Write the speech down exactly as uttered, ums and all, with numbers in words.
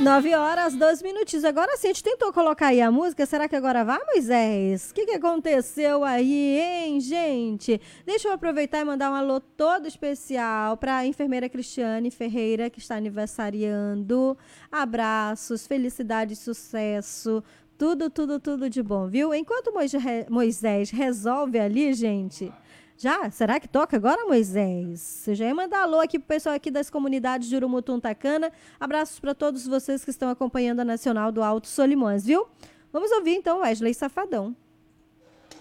nove horas, dois minutinhos. Agora sim, a gente tentou colocar aí a música. Será que agora vai, Moisés? O que, que aconteceu aí, hein, gente? Deixa eu aproveitar e mandar um alô todo especial para a enfermeira Cristiane Ferreira, que está aniversariando. Abraços, felicidade e sucesso. Tudo, tudo, tudo de bom, viu? Enquanto Moisés resolve ali, gente... Já? Será que toca agora, Moisés? Você já ia mandar alô aqui pro pessoal aqui das comunidades de Urumutum Tacana. Abraços para todos vocês que estão acompanhando a Nacional do Alto Solimões, viu? Vamos ouvir então Wesley Safadão.